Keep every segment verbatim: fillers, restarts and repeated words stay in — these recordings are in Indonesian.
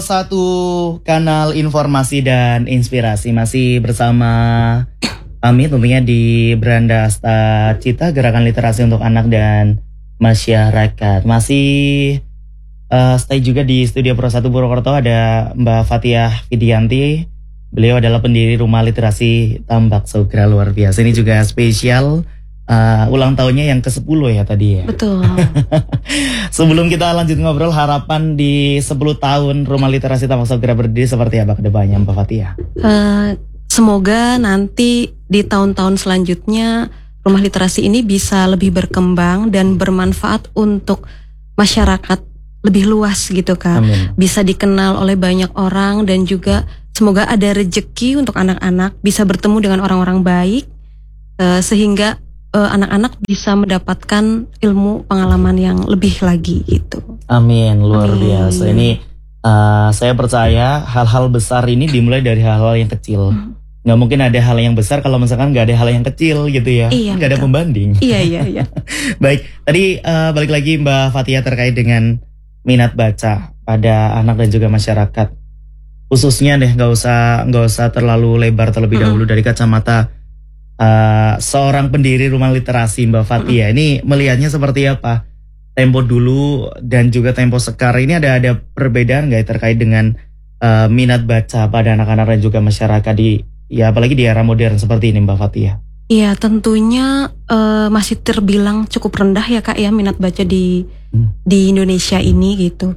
Satu kanal informasi dan inspirasi masih bersama kami tentunya di Beranda Asta Cita, Gerakan Literasi untuk Anak dan Masyarakat. Masih uh, stay juga di studio Pro satu Purwokerto ada Mbak Fathia Widianti. Beliau adalah pendiri Rumah Literasi Tambak Sogra, luar biasa. Ini juga spesial Uh, ulang tahunnya yang ke sepuluh ya tadi ya. Betul. Sebelum kita lanjut ngobrol, harapan di sepuluh tahun Rumah Literasi Tambak Sogra berdiri seperti apa ke depannya Mbak Fathia? Uh, semoga nanti di tahun-tahun selanjutnya Rumah Literasi ini bisa lebih berkembang dan bermanfaat untuk masyarakat lebih luas gitu Kak. Amin. Bisa dikenal oleh banyak orang dan juga semoga ada rejeki untuk anak-anak bisa bertemu dengan orang-orang baik uh, sehingga Uh, anak-anak bisa mendapatkan ilmu pengalaman yang lebih lagi gitu. Amin, luar Amin. biasa. Ini uh, saya percaya hal-hal besar ini dimulai dari hal-hal yang kecil. Hmm. Nggak mungkin ada hal yang besar kalau misalkan nggak ada hal yang kecil gitu ya. Iya, nggak ada pembanding. Iya iya iya. Baik, tadi uh, balik lagi Mbak Fathia terkait dengan minat baca pada anak dan juga masyarakat. Khususnya deh, nggak usah nggak usah terlalu lebar terlebih hmm. dahulu dari kacamata Uh, seorang pendiri Rumah Literasi Mbak Fathia, mm. ini melihatnya seperti apa? Tempo dulu dan juga tempo sekarang ini ada ada perbedaan nggak terkait dengan uh, minat baca pada anak-anak dan juga masyarakat di ya apalagi di era modern seperti ini Mbak Fathia? Iya tentunya uh, masih terbilang cukup rendah ya Kak ya minat baca di hmm. di Indonesia ini gitu.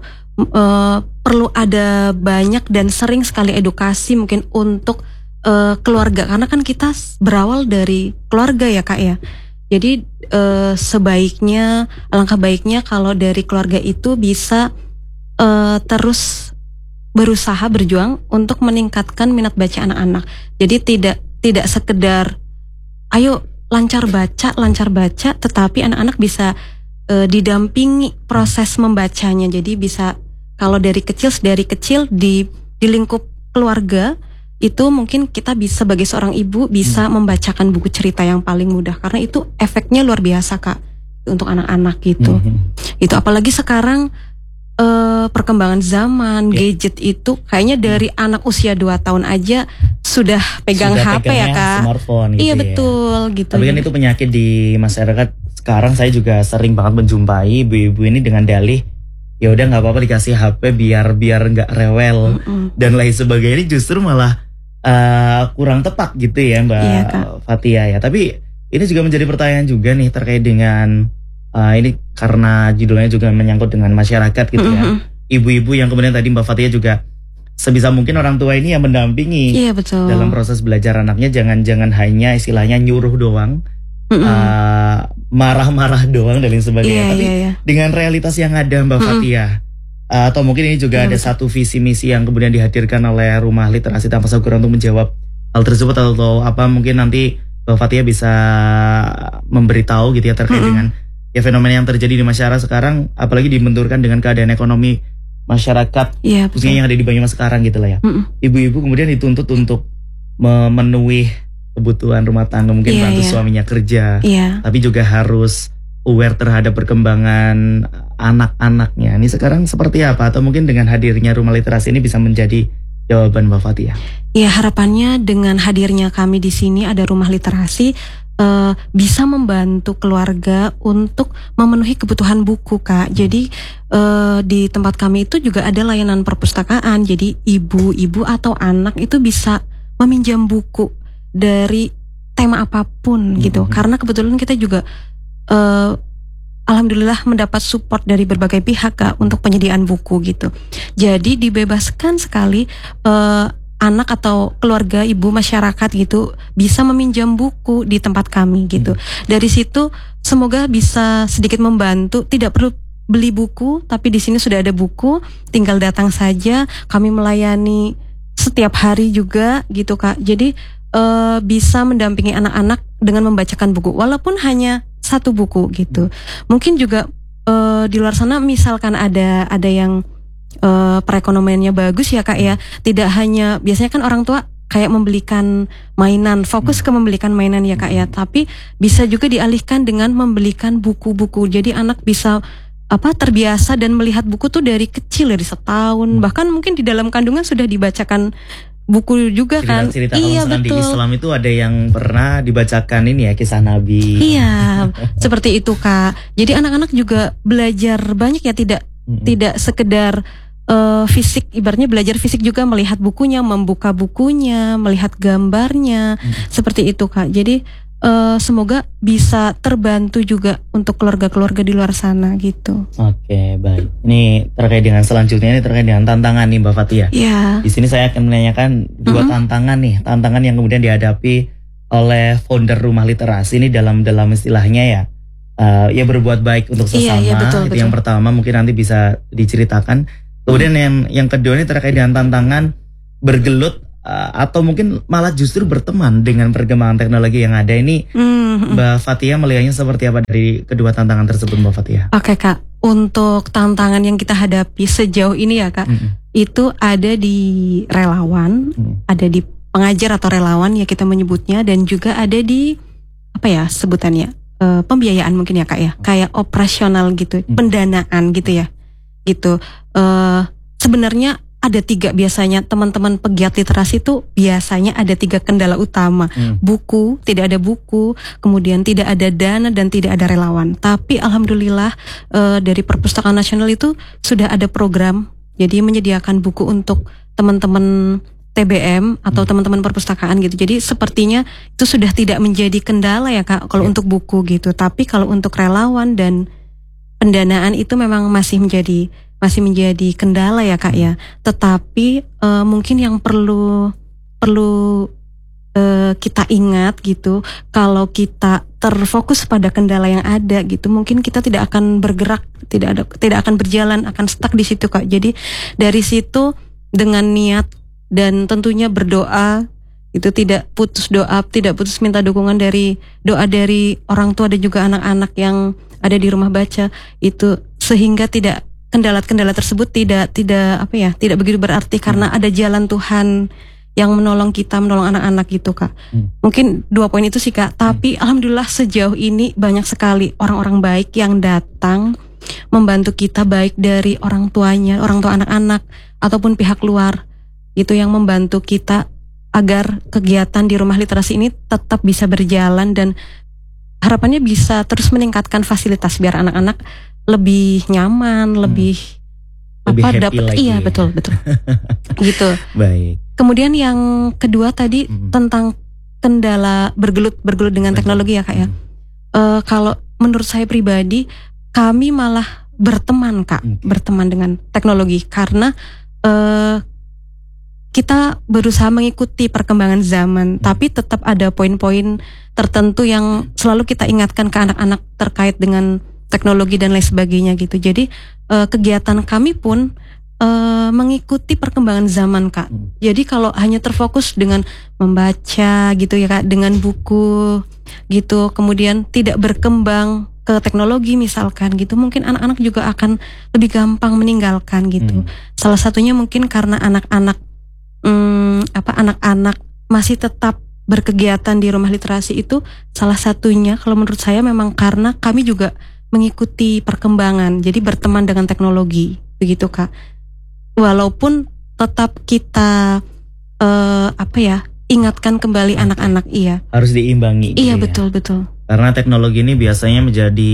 Uh, perlu ada banyak dan sering sekali edukasi mungkin untuk Uh, keluarga, karena kan kita berawal dari keluarga ya Kak ya. Jadi uh, sebaiknya, alangkah baiknya kalau dari keluarga itu bisa uh, terus berusaha berjuang untuk meningkatkan minat baca anak-anak. Jadi tidak tidak sekedar ayo lancar baca, lancar baca, tetapi anak-anak bisa uh, didampingi proses membacanya. Jadi bisa kalau dari kecil dari kecil di di lingkup keluarga itu mungkin kita bisa sebagai seorang ibu bisa hmm. membacakan buku cerita yang paling mudah karena itu efeknya luar biasa Kak untuk anak-anak gitu. Hmm. Itu apalagi sekarang uh, perkembangan zaman yeah. gadget itu kayaknya dari hmm. anak usia dua tahun aja sudah pegang sudah H P ya Kak. Smartphone gitu. Iya ya. Betul gitu. Tapi kan itu penyakit di masyarakat sekarang. Saya juga sering banget menjumpai ibu-ibu ini dengan dalih ya udah nggak apa-apa dikasih H P biar biar nggak rewel mm-mm. dan lain sebagainya, justru malah Uh, kurang tepat gitu ya Mbak iya, Fathia ya. Tapi ini juga menjadi pertanyaan juga nih terkait dengan uh, ini karena judulnya juga menyangkut dengan masyarakat gitu mm-hmm. ya. Ibu-ibu yang kemudian tadi Mbak Fathia juga sebisa mungkin orang tua ini yang mendampingi iya, betul. dalam proses belajar anaknya, jangan-jangan hanya istilahnya nyuruh doang, mm-hmm. uh, marah-marah doang dan lain sebagainya. Iya, Tapi iya, iya. dengan realitas yang ada Mbak mm-hmm. Fathia. Uh, atau mungkin ini juga ya, ada betul. Satu visi misi yang kemudian dihadirkan oleh Rumah Literasi Tambak Sogra untuk menjawab hal tersebut, atau, atau apa mungkin nanti Mbak Fathia bisa memberitahu gitu ya terkait mm-hmm. dengan ya fenomena yang terjadi di masyarakat sekarang, apalagi dibenturkan dengan keadaan ekonomi masyarakat ya, khususnya yang ada di Banyumas sekarang gitu lah ya. Mm-hmm. Ibu-ibu kemudian dituntut untuk memenuhi kebutuhan rumah tangga, mungkin yeah, bantu yeah. suaminya kerja, yeah. tapi juga harus aware terhadap perkembangan anak-anaknya. Ini sekarang seperti apa? Atau mungkin dengan hadirnya Rumah Literasi ini bisa menjadi jawaban Mbak Fathia? Ya, harapannya dengan hadirnya kami di sini ada Rumah Literasi uh, bisa membantu keluarga untuk memenuhi kebutuhan buku Kak. Jadi uh, di tempat kami itu juga ada layanan perpustakaan. Jadi ibu-ibu atau anak itu bisa meminjam buku dari tema apapun gitu. Mm-hmm. Karena kebetulan kita juga Uh, alhamdulillah mendapat support dari berbagai pihak Kak untuk penyediaan buku gitu. Jadi dibebaskan sekali uh, anak atau keluarga ibu masyarakat gitu bisa meminjam buku di tempat kami gitu. Dari situ semoga bisa sedikit membantu, tidak perlu beli buku tapi di sini sudah ada buku, tinggal datang saja. Kami melayani setiap hari juga gitu Kak. Jadi uh, bisa mendampingi anak-anak dengan membacakan buku walaupun hanya satu buku gitu. Mungkin juga uh, di luar sana misalkan ada ada yang uh, perekonomiannya bagus ya Kak ya. Tidak hanya biasanya kan orang tua kayak membelikan mainan, fokus ke membelikan mainan ya Kak ya. Tapi bisa juga dialihkan dengan membelikan buku-buku. Jadi anak bisa apa terbiasa dan melihat buku tuh dari kecil, dari setahun, Hmm. bahkan mungkin di dalam kandungan sudah dibacakan buku juga kan. Cerita-cerita kalau Iya misalkan di betul. Islam itu ada yang pernah dibacakan ini ya, kisah Nabi. Iya, seperti itu Kak. Jadi anak-anak juga belajar banyak ya, tidak Mm-mm. tidak sekedar eh, fisik, ibaratnya belajar fisik juga, melihat bukunya, membuka bukunya, melihat gambarnya, Mm. seperti itu Kak. Jadi eh, semoga bisa terbantu juga untuk keluarga-keluarga di luar sana gitu. Oke, baik. Ini terkait dengan selanjutnya, ini terkait dengan tantangan nih Mbak Fatia. Iya. Di sini saya akan menanyakan dua Mm-mm. tantangan nih, tantangan yang kemudian dihadapi oleh founder Rumah Literasi ini dalam dalam istilahnya ya, uh, ya berbuat baik untuk Iya, sesama. iya, betul, Itu betul. yang pertama, mungkin nanti bisa diceritakan. Kemudian yang yang kedua ini terkait dengan tantangan bergelut uh, atau mungkin malah justru berteman dengan perkembangan teknologi yang ada ini. Mm-mm. Mbak Fatia melihatnya seperti apa dari kedua tantangan tersebut, Mbak Fatia? Oke Kak, untuk tantangan yang kita hadapi sejauh ini ya Kak, Mm-mm. itu ada di relawan, Mm. ada di pengajar atau relawan ya kita menyebutnya, dan juga ada di apa ya sebutannya, eh, pembiayaan mungkin ya Kak ya, kayak operasional gitu, Hmm. pendanaan gitu ya, gitu. Eh, sebenarnya ada tiga biasanya teman-teman pegiat literasi itu biasanya ada tiga kendala utama. Hmm. Buku, tidak ada buku, kemudian tidak ada dana dan tidak ada relawan. Tapi alhamdulillah eh, dari Perpustakaan Nasional itu sudah ada program, jadi menyediakan buku untuk teman-teman T B M atau Hmm. teman-teman perpustakaan gitu. Jadi sepertinya itu sudah tidak menjadi kendala ya Kak kalau Ya. untuk buku gitu. Tapi kalau untuk relawan dan pendanaan itu memang masih menjadi masih menjadi kendala ya Kak ya. Tetapi eh, mungkin yang perlu perlu eh, kita ingat gitu, kalau kita terfokus pada kendala yang ada gitu, mungkin kita tidak akan bergerak, tidak ada tidak akan berjalan, akan stuck di situ Kak. Jadi dari situ dengan niat dan tentunya berdoa, itu tidak putus doa, tidak putus minta dukungan dari doa dari orang tua dan juga anak-anak yang ada di rumah baca itu, sehingga tidak kendala-kendala tersebut tidak tidak apa ya tidak begitu berarti karena ada jalan Tuhan yang menolong kita, menolong anak-anak gitu Kak. Hmm. Mungkin dua poin itu sih Kak. Tapi alhamdulillah sejauh ini banyak sekali orang-orang baik yang datang membantu kita, baik dari orang tuanya, orang tua anak-anak ataupun pihak luar, itu yang membantu kita agar kegiatan di Rumah Literasi ini tetap bisa berjalan dan harapannya bisa terus meningkatkan fasilitas biar anak-anak lebih nyaman, Hmm. lebih Lebih apa happy dapat lagi iya ya. betul betul gitu. Baik. Kemudian yang kedua tadi Mm. tentang kendala bergelut bergelut dengan teknologi ya Kak ya. Mm. Eh, kalau menurut saya pribadi, kami malah berteman Kak, Oke. berteman dengan teknologi karena eh, kita berusaha mengikuti perkembangan zaman, Hmm. tapi tetap ada poin-poin tertentu yang selalu kita ingatkan ke anak-anak terkait dengan teknologi dan lain sebagainya gitu. Jadi eh, kegiatan kami pun eh, mengikuti perkembangan zaman Kak. Hmm. Jadi kalau hanya terfokus dengan membaca gitu ya Kak, dengan buku gitu, kemudian tidak berkembang ke teknologi misalkan gitu, mungkin anak-anak juga akan lebih gampang meninggalkan gitu. Hmm. Salah satunya mungkin karena anak-anak hmm, apa anak-anak masih tetap berkegiatan di Rumah Literasi itu, salah satunya kalau menurut saya memang karena kami juga mengikuti perkembangan, jadi berteman dengan teknologi begitu Kak. Walaupun tetap kita eh, apa ya ingatkan kembali anak-anak, iya Harus diimbangi. iya gitu ya. betul betul Karena teknologi ini biasanya menjadi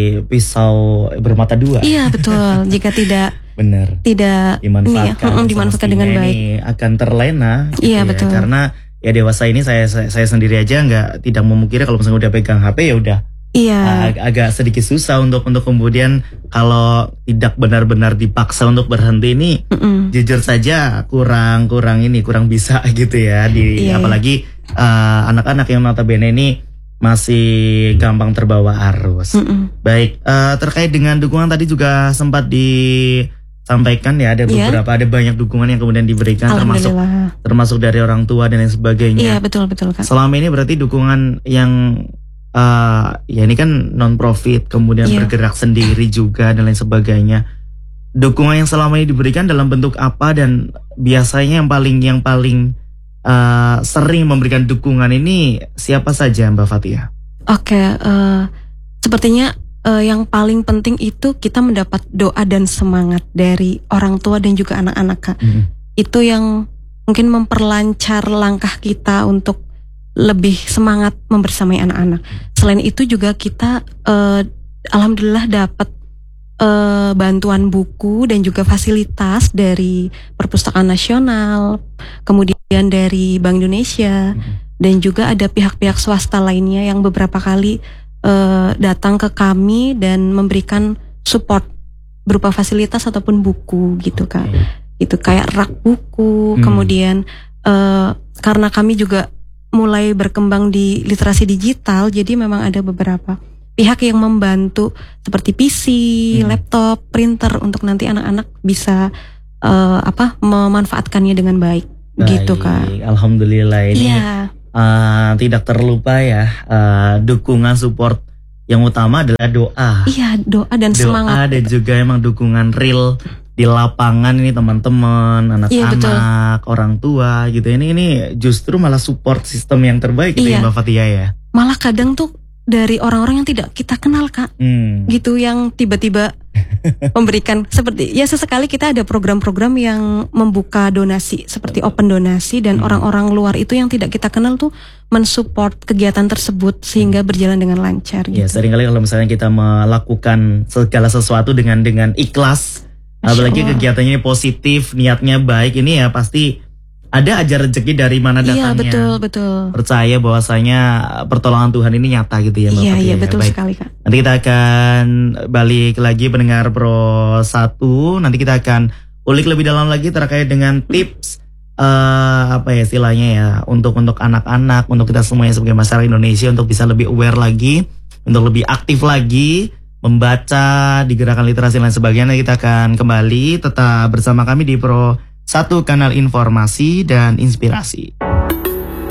pisau bermata dua. iya betul. Jika tidak Benar. tidak ini ya, Dimanfaatkan. mm, dimanfaatkan dengan semestinya baik. ini akan terlena. gitu Iya, ya. betul. Karena ya dewasa ini saya saya, saya sendiri aja nggak tidak memungkiri kalau misalnya udah pegang H P ya udah Iya. ag- agak sedikit susah untuk untuk kemudian kalau tidak benar-benar dipaksa untuk berhenti ini, Mm-mm. jujur saja kurang kurang ini kurang bisa gitu ya di Iya, apalagi eh, anak-anak yang notabene ini masih gampang terbawa arus. Mm-mm. Baik, eh, terkait dengan dukungan tadi juga sempat disampaikan ya, ada Iya. beberapa ada banyak dukungan yang kemudian diberikan termasuk Alhamdulillah. termasuk dari orang tua dan lain Iya sebagainya. betul betul Kak. Selama ini berarti dukungan yang eh, ya ini kan non profit kemudian Iya. bergerak sendiri juga dan lain sebagainya. Dukungan yang selama ini diberikan dalam bentuk apa dan biasanya yang paling yang paling eh, sering memberikan dukungan ini siapa saja Mbak Fatia? Oke, eh, sepertinya uh, yang paling penting itu kita mendapat doa dan semangat dari orang tua dan juga anak-anak, Kak. Mm. Itu yang mungkin memperlancar langkah kita untuk lebih semangat membersamai anak-anak. Selain itu juga kita uh, alhamdulillah dapat uh, bantuan buku dan juga fasilitas dari Perpustakaan Nasional, kemudian dari Bank Indonesia, mm. dan juga ada pihak-pihak swasta lainnya yang beberapa kali Uh, datang ke kami dan memberikan support berupa fasilitas ataupun buku gitu, Kak. Okay. Itu kayak rak buku, hmm. kemudian uh, karena kami juga mulai berkembang di literasi digital, jadi memang ada beberapa pihak yang membantu seperti P C, hmm. laptop, printer untuk nanti anak-anak bisa uh, apa memanfaatkannya dengan baik, baik. Gitu, Kak. Alhamdulillah ini. Yeah. Uh, tidak terlupa ya uh, dukungan support yang utama adalah doa. Iya, doa dan doa semangat. Doa dan juga emang dukungan real di lapangan ini teman-teman, anak-anak, iya, orang tua gitu. Ini ini justru malah support sistem yang terbaik gitu, iya, ya Mbak Fathia ya. Malah kadang tuh dari orang-orang yang tidak kita kenal, Kak, hmm. gitu, yang tiba-tiba memberikan seperti ya sesekali kita ada program-program yang membuka donasi seperti open donasi dan hmm. orang-orang luar itu yang tidak kita kenal tuh mensupport kegiatan tersebut sehingga berjalan dengan lancar. Ya, gitu. Seringkali kalau misalnya kita melakukan segala sesuatu dengan dengan ikhlas, apalagi kegiatannya positif, niatnya baik, ini ya pasti ada aja rezeki dari mana datangnya. Iya, betul, betul. Percaya bahwasanya pertolongan Tuhan ini nyata gitu ya Mbak Iya, Fathia. Iya, betul Baik. sekali, Kak. Nanti kita akan balik lagi pendengar Pro satu. Nanti kita akan ulik lebih dalam lagi terkait dengan tips uh, apa ya istilahnya ya untuk untuk anak-anak, untuk kita semuanya sebagai masyarakat Indonesia untuk bisa lebih aware lagi, untuk lebih aktif lagi membaca di gerakan literasi dan lain sebagainya. Kita akan kembali tetap bersama kami di Pro satu, kanal informasi dan inspirasi.